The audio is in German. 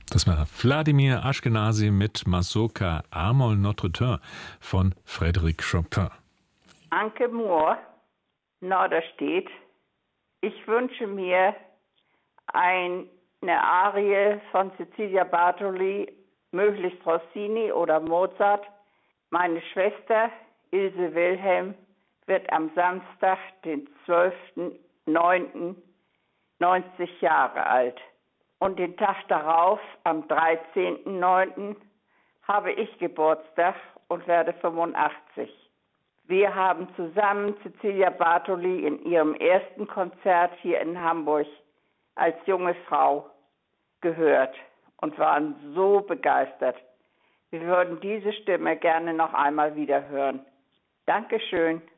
Das war Wladimir Ashkenazy mit Mazurka A-Moll Notre Dame von Frédéric Chopin. Anke Mohr, Norderstedt. Ich wünsche mir eine Arie von Cecilia Bartoli, möglichst Rossini oder Mozart. Meine Schwester Ilse Wilhelm wird am Samstag, den 12.09., 90 Jahre alt. Und den Tag darauf, am 13.09., habe ich Geburtstag und werde 85. Wir haben zusammen Cecilia Bartoli in ihrem ersten Konzert hier in Hamburg als junge Frau gehört und waren so begeistert. Wir würden diese Stimme gerne noch einmal wieder hören. Dankeschön.